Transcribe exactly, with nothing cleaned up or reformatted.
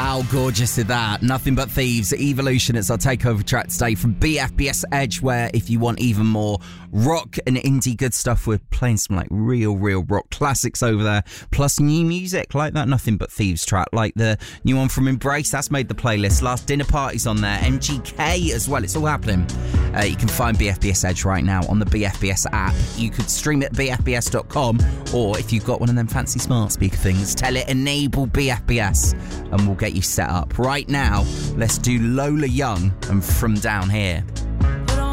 How gorgeous is that? Nothing But Thieves, Evolution. It's our takeover track today from B F B S Edge, where if you want even more rock and indie good stuff, we're playing some like real, real rock classics over there. Plus new music like that Nothing But Thieves track, like the new one from Embrace. That's made the playlist. Last Dinner Party's on there. M G K as well. It's all happening. Uh, you can find B F B S Edge right now on the B F B S app. You could stream it at b f b s dot com, or if you've got one of them fancy smart speaker things, tell it enable B F B S and we'll get you set up. Right now, let's do Lola Young and From Down Here.